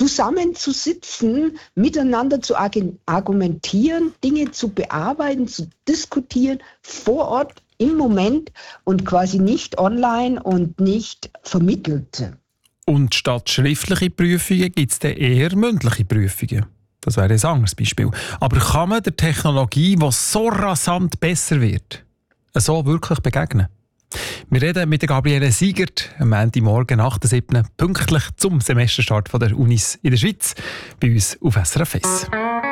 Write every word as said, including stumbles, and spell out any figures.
zusammenzusitzen, miteinander zu argumentieren, Dinge zu bearbeiten, zu diskutieren, vor Ort, im Moment und quasi nicht online und nicht vermittelt. Und statt schriftliche Prüfungen gibt es dann eher mündliche Prüfungen. Das wäre ein anderes Beispiel. Aber kann man der Technologie, die so rasant besser wird, so wirklich begegnen? Wir reden mit der Gabriele Siegert am Montagmorgen, acht siebten pünktlich zum Semesterstart der Unis in der Schweiz, bei uns auf S R F eins.